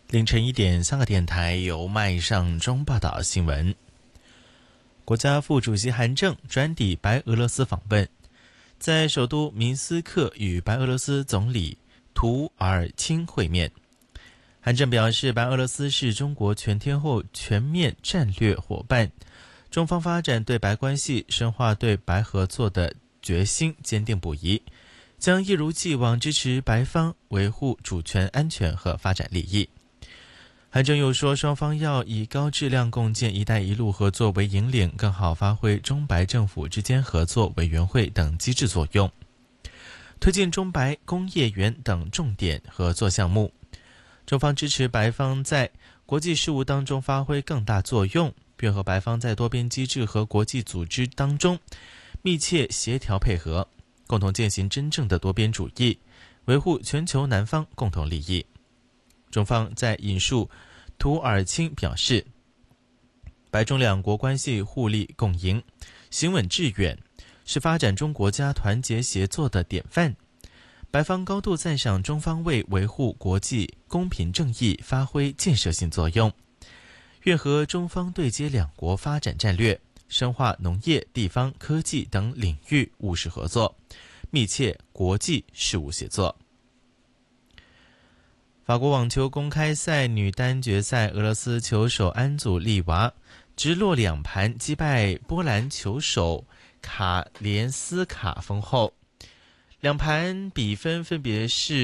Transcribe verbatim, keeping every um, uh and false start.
凌晨一点，香港电台由麦尚中报道新闻。国家副主席韩正专抵白俄罗斯访问，在首都明斯克与白俄罗斯总理图尔钦会面。韩正表示，白俄罗斯是中国全天候全面战略伙伴，中方发展对白关系、深化对白合作的决心坚定不移，将一如既往支持白方维护主权安全和发展利益。韩正又说，双方要以高质量共建“一带一路”合作为引领，更好发挥中白政府之间合作委员会等机制作用，推进中白工业园等重点合作项目。中方支持白方在国际事务当中发挥更大作用，并和白方在多边机制和国际组织当中密切协调配合，共同践行真正的多边主义，维护全球南方共同利益。中方在引述图尔钦表示，白中两国关系互利共赢，行稳致远，是发展中国家团结协作的典范。白方高度赞赏中方为维护国际公平正义发挥建设性作用，愿和中方对接两国发展战略，深化农业、地方、科技等领域务实合作，密切国际事务协作。法国网球公开赛女单决赛，俄罗斯球手安祖利娃直落两盘击败波兰球手卡连斯卡封后，两盘比分分别是